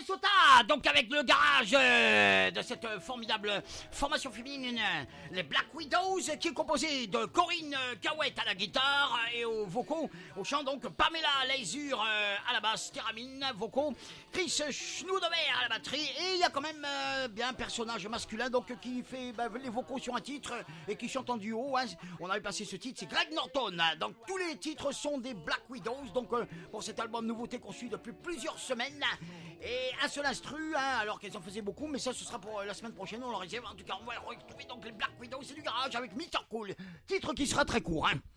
Minnesota, donc avec le garage de cette formidable formation féminine, les Black Widows, qui est composé de Corinne Cahouette à la guitare et aux vocaux, au chant donc Pamela Leisure à la basse, Théramine vocaux, Chris Schnoudover à la batterie, et il y a quand même bien un personnage masculin donc qui fait les vocaux sur un titre et qui chante en duo, hein. On avait passé ce titre, c'est Greg Norton, donc tous les titres sont des Black Widows, donc pour cet album nouveauté qu'on suit depuis plusieurs semaines, et un seul instru, hein, alors qu'elles en faisaient beaucoup, mais ça ce sera pour la semaine prochaine, on le réserve. En tout cas on va retrouver donc les Black Widows, c'est du garage avec Mr. Cool, titre qui sera très court, hein.